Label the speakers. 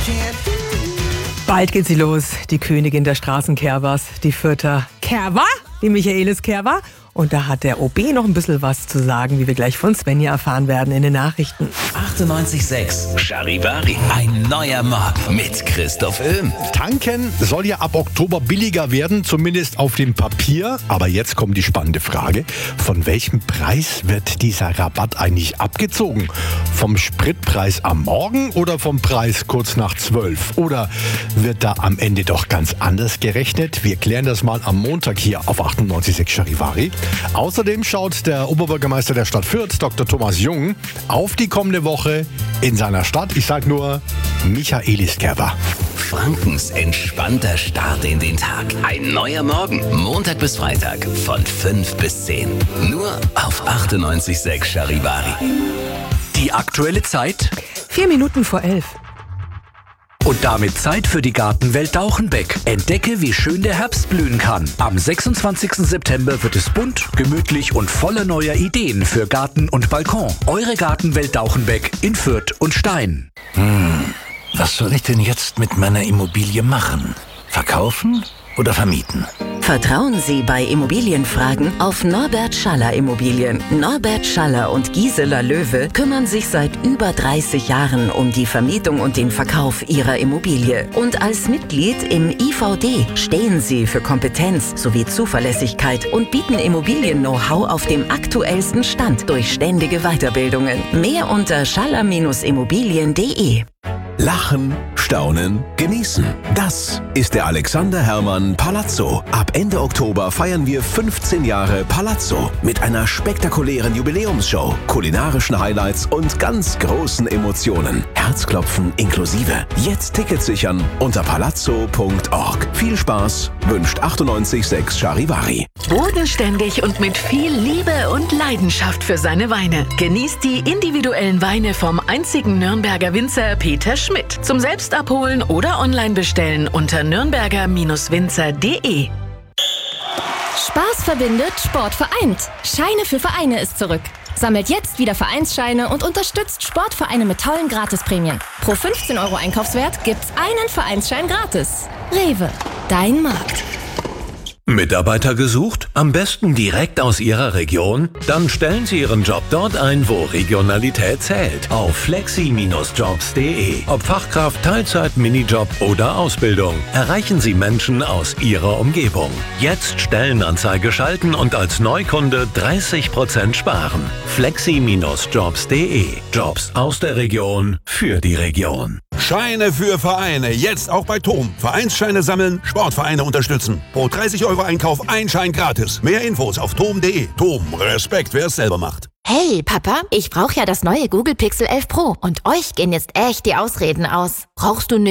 Speaker 1: Bald geht sie los, die Königin der Straßenkerbers, die Fürther Kerber, die Michaelis Kerber. Und da hat der OB noch ein bisschen was zu sagen, wie wir gleich von Svenja erfahren werden in den Nachrichten.
Speaker 2: 98.6 Charivari. Ein neuer Morgen mit Christoph Öhm.
Speaker 3: Tanken soll ja ab Oktober billiger werden, zumindest auf dem Papier. Aber jetzt kommt die spannende Frage, von welchem Preis wird dieser Rabatt eigentlich abgezogen? Vom Spritpreis am Morgen oder vom Preis kurz nach 12? Oder wird da am Ende doch ganz anders gerechnet? Wir klären das mal am Montag hier auf 98.6 Charivari. Außerdem schaut der Oberbürgermeister der Stadt Fürth, Dr. Thomas Jung, auf die kommende Woche in seiner Stadt. Ich sag nur Michaelis Kerber.
Speaker 2: Frankens entspannter Start in den Tag. Ein neuer Morgen. Montag bis Freitag von 5 bis 10. Nur auf 98.6 Charivari.
Speaker 4: Die aktuelle Zeit
Speaker 1: 4 Minuten vor 11.
Speaker 4: und damit Zeit für die Gartenwelt Dauchenbeck. Entdecke, wie schön der Herbst blühen kann. Am 26. September wird es bunt, gemütlich und voller neuer Ideen für Garten und Balkon. Eure Gartenwelt Dauchenbeck in Fürth und Stein.
Speaker 5: Was soll ich denn jetzt mit meiner Immobilie machen? Verkaufen oder vermieten?
Speaker 6: Vertrauen Sie bei Immobilienfragen auf Norbert Schaller Immobilien. Norbert Schaller und Gisela Löwe kümmern sich seit über 30 Jahren um die Vermietung und den Verkauf Ihrer Immobilie. Und als Mitglied im IVD stehen Sie für Kompetenz sowie Zuverlässigkeit und bieten Immobilien-Know-how auf dem aktuellsten Stand durch ständige Weiterbildungen. Mehr unter schaller-immobilien.de.
Speaker 7: Lachen, staunen, genießen. Das ist der Alexander Herrmann Palazzo. Ab Ende Oktober feiern wir 15 Jahre Palazzo mit einer spektakulären Jubiläumsshow, kulinarischen Highlights und ganz großen Emotionen. Herzklopfen inklusive. Jetzt Tickets sichern unter palazzo.org. Viel Spaß wünscht 98.6 Charivari.
Speaker 8: Bodenständig und mit viel Liebe und Leidenschaft für seine Weine. Genießt die individuellen Weine vom einzigen Nürnberger Winzer Peter Schmidt. Zum Selbstabholen oder online bestellen unter nürnberger-winzer.de.
Speaker 9: Spaß verbindet, Sport vereint. Scheine für Vereine ist zurück. Sammelt jetzt wieder Vereinsscheine und unterstützt Sportvereine mit tollen Gratisprämien. Pro 15 € Einkaufswert gibt's einen Vereinsschein gratis. Rewe, dein Markt.
Speaker 5: Mitarbeiter gesucht? Am besten direkt aus Ihrer Region? Dann stellen Sie Ihren Job dort ein, wo Regionalität zählt. Auf flexi-jobs.de. Ob Fachkraft, Teilzeit, Minijob oder Ausbildung. Erreichen Sie Menschen aus Ihrer Umgebung. Jetzt Stellenanzeige schalten und als Neukunde 30% sparen. flexi-jobs.de. Jobs aus der Region für die Region.
Speaker 10: Scheine für Vereine, jetzt auch bei TOM. Vereinsscheine sammeln, Sportvereine unterstützen. Pro 30 € Einkauf ein Schein gratis. Mehr Infos auf tom.de. TOM, Respekt, wer es selber macht.
Speaker 11: Hey, Papa, ich brauche ja das neue Google Pixel 11 Pro und euch gehen jetzt echt die Ausreden aus. Brauchst du